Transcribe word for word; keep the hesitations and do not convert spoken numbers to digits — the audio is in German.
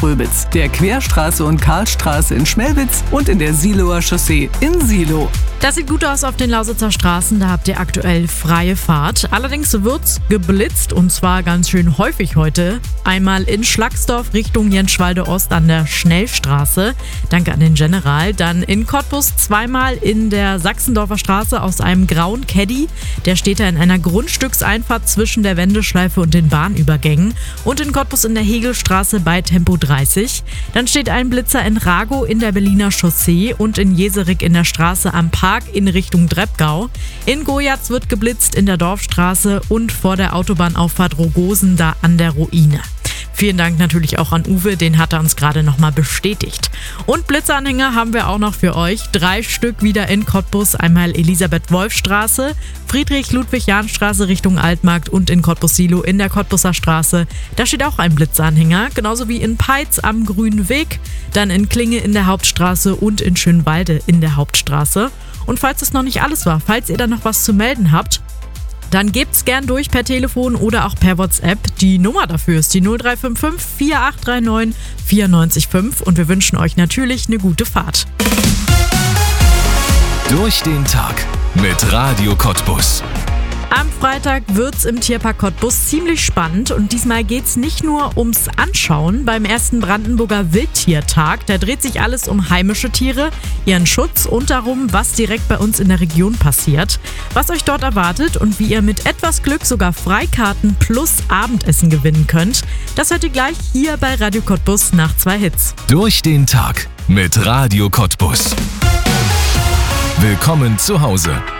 Gröbitz, der Querstraße und Karlstraße in Schmelwitz und in der Siloer Chaussee in Silo. Das sieht gut aus auf den Lausitzer Straßen, da habt ihr aktuell freie Fahrt. Allerdings wird's geblitzt und zwar ganz schön häufig heute. Einmal in Schlagsdorf Richtung Jenschwalde Ost an der Schnellstraße, danke an den General. Dann in Cottbus zweimal in der Sachsendorfer Straße aus einem grauen Caddy. Der steht da in einer Grundstückseinfahrt zwischen der Wendeschleife und den Bahnübergängen. Und in Cottbus in der Hegelstraße bei Tempo dreißig. Dann steht ein Blitzer in Ragow in der Berliner Chaussee und in Jeserik in der Straße am Park in Richtung Dreppgau. In Gojatz wird geblitzt in der Dorfstraße und vor der Autobahnauffahrt Rogosen da an der Ruine. Vielen Dank natürlich auch an Uwe, den hat er uns gerade nochmal bestätigt. Und Blitzanhänger haben wir auch noch für euch. Drei Stück wieder in Cottbus. Einmal Elisabeth-Wolf-Straße, Friedrich-Ludwig-Jahn-Straße Richtung Altmarkt und in Cottbus-Silo in der Cottbuser Straße. Da steht auch ein Blitzanhänger, genauso wie in Peitz am Grünen Weg, dann in Klinge in der Hauptstraße und in Schönwalde in der Hauptstraße. Und falls es noch nicht alles war, falls ihr da noch was zu melden habt, dann gebt's gern durch per Telefon oder auch per WhatsApp. Die Nummer dafür ist die null drei fünf fünf, vier acht drei neun, vier neun fünf und wir wünschen euch natürlich eine gute Fahrt. Durch den Tag mit Radio Cottbus. Am Freitag wird's im Tierpark Cottbus ziemlich spannend und diesmal geht's nicht nur ums Anschauen. Beim ersten Brandenburger Wildtiertag, da dreht sich alles um heimische Tiere, ihren Schutz und darum, was direkt bei uns in der Region passiert. Was euch dort erwartet und wie ihr mit etwas Glück sogar Freikarten plus Abendessen gewinnen könnt, das hört ihr gleich hier bei Radio Cottbus nach zwei Hits. Durch den Tag mit Radio Cottbus. Willkommen zu Hause.